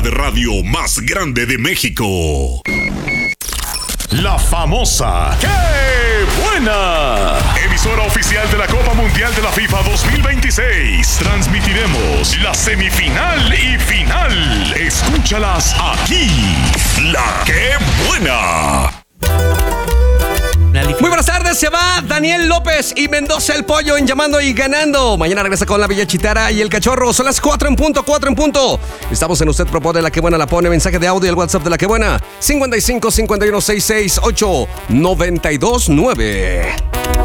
de radio más grande de México. La famosa ¡Qué buena! Emisora oficial de la Copa Mundial de la FIFA 2026. Transmitiremos la semifinal y final. Escúchalas aquí. La ¡Qué buena! Muy buenas tardes, se va Daniel López y Mendoza el Pollo en Llamando y Ganando. Mañana regresa con la Bella Chitara y el Cachorro. Son las 4 en punto. Estamos en Usted Propone La Que Buena, la pone. Mensaje de audio al WhatsApp de La Que Buena. 55 51 668 929.